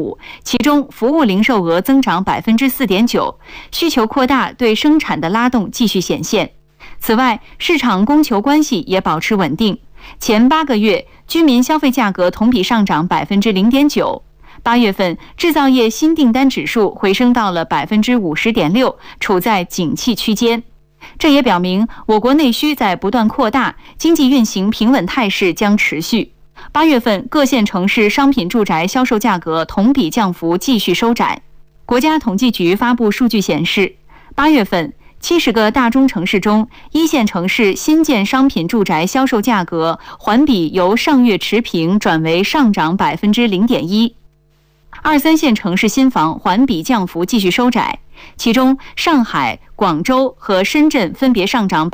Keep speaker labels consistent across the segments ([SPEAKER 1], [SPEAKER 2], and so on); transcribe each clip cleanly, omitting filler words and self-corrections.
[SPEAKER 1] 5%，其中服务零售额增长4.9%，需求扩大对生产的拉动继续显现。此外，市场供求关系也保持稳定。前8个月，居民消费价格同比上涨0.9%。8月份，制造业新订单指数回升到了50.6%，处在景气区间。这也表明我国内需在不断扩大，经济运行平稳态势将持续。8月份，各县城市商品住宅销售价格同比降幅继续收窄。国家统计局发布数据显示，8月份70个大中城市中，1线城市新建商品住宅销售价格环比由上月持平转为上涨0.1%。2、3线城市新房环比降幅继续收窄，其中上海、广州和深圳分别上涨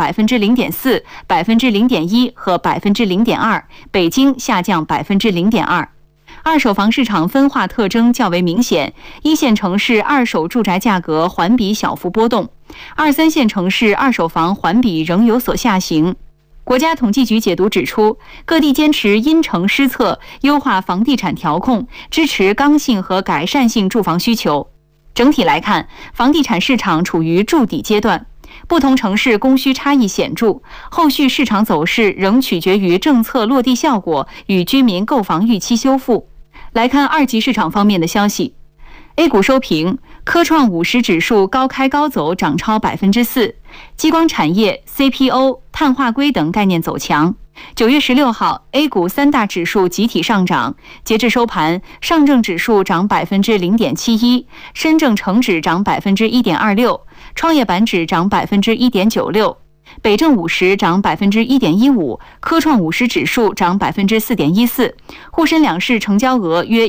[SPEAKER 1] 0.4%、0.1%和0.2%，北京下降0.2%。二手房市场分化特征较为明显，1线城市二手住宅价格环比小幅波动，2、3线城市二手房环比仍有所下行。国家统计局解读指出，各地坚持因城施策，优化房地产调控，支持刚性和改善性住房需求。整体来看，房地产市场处于筑底阶段，不同城市供需差异显著，后续市场走势仍取决于政策落地效果与居民购房预期修复。来看二级市场方面的消息。A 股收评，科创50指数高开高走，涨超4%，激光产业、CPO、碳化硅等概念走强。9月16号 ，A 股3大指数集体上涨，截至收盘，上证指数涨0.71%，深证成指涨1.26%，创业板指涨1.96%。北证50涨1.15%，科创50指数涨4.14%，沪深两市成交额约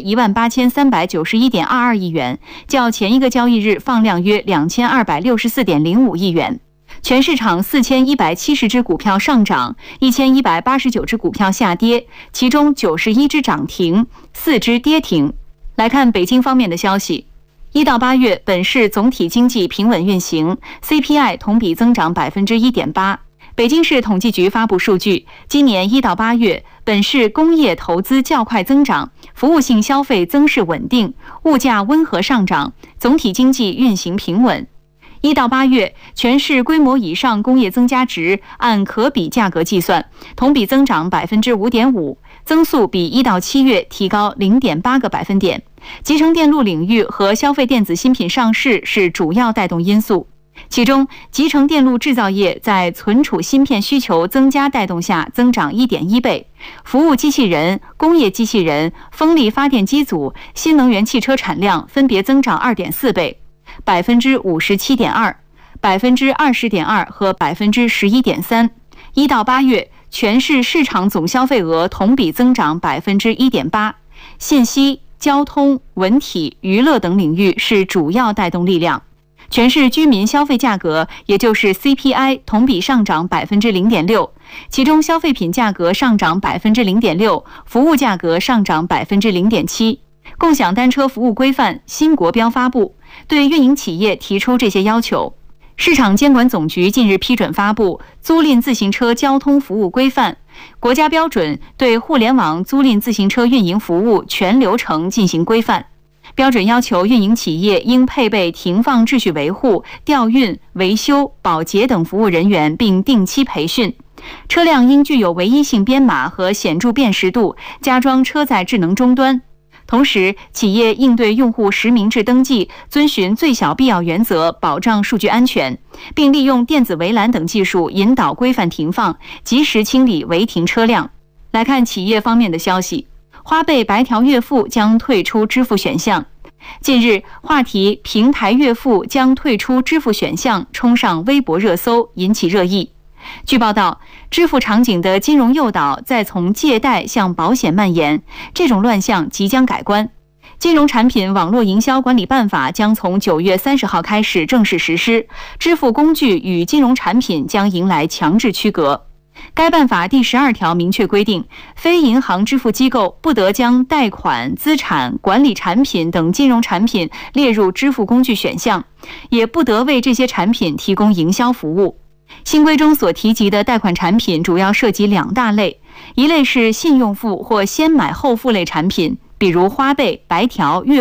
[SPEAKER 1] 18391.22亿元，较前一个交易日放量约2264.05亿元。全市场4170只股票上涨，1189只股票下跌，其中91只涨停，4只跌停。来看北京方面的消息。1到8月，本市总体经济平稳运行 ，CPI 同比增长1.8%。北京市统计局发布数据，今年1到8月，本市工业投资较快增长，服务性消费增势稳定，物价温和上涨，总体经济运行平稳。1到8月，全市规模以上工业增加值按可比价格计算，同比增长5.5%，增速比1到7月提高0.8个百分点。集成电路领域和消费电子新品上市是主要带动因素，其中集成电路制造业在存储芯片需求增加带动下增长1.1倍，服务机器人、工业机器人、风力发电机组、新能源汽车产量分别增长2.4倍，57.2%、20.2%和11.3%。1到8月，全市市场总消费额同比增长1.8%，信息、交通、文体、娱乐等领域是主要带动力量。全市居民消费价格，也就是 CPI 同比上涨0.6%，其中消费品价格上涨0.6%，服务价格上涨0.7%。共享单车服务规范新国标发布，对运营企业提出这些要求。市场监管总局近日批准发布租赁自行车交通服务规范，国家标准对互联网租赁自行车运营服务全流程进行规范。标准要求运营企业应配备停放秩序维护、调运、维修、保洁等服务人员，并定期培训。车辆应具有唯一性编码和显著辨识度，加装车载智能终端。同时，企业应对用户实名制登记遵循最小必要原则，保障数据安全，并利用电子围栏等技术引导规范停放，及时清理违停车辆。来看企业方面的消息，花呗白条月付将退出支付选项。近日，话题平台月付将退出支付选项冲上微博热搜，引起热议。据报道，支付场景的金融诱导再从借贷向保险蔓延，这种乱象即将改观。金融产品网络营销管理办法将从9月30号开始正式实施，支付工具与金融产品将迎来强制区隔。该办法第12条明确规定，非银行支付机构不得将贷款、资产管理产品等金融产品列入支付工具选项，也不得为这些产品提供营销服务。新规中所提及的贷款产品主要涉及2大类，一类是信用付或先买后付类产品，比如花呗、白条、月